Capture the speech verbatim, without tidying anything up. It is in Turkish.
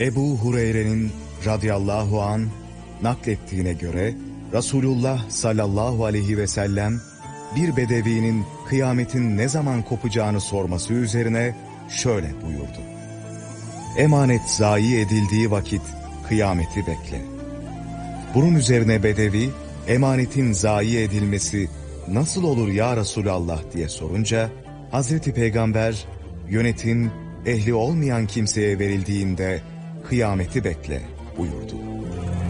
Ebu Hureyre'nin radıyallahu an naklettiğine göre Resulullah sallallahu aleyhi ve sellem bir bedevinin kıyametin ne zaman kopacağını sorması üzerine şöyle buyurdu. Emanet zayi edildiği vakit kıyameti bekle. Bunun üzerine bedevi emanetin zayi edilmesi nasıl olur ya Resulallah diye sorunca Hazreti Peygamber yönetim ehli olmayan kimseye verildiğinde kıyameti bekle buyurdu.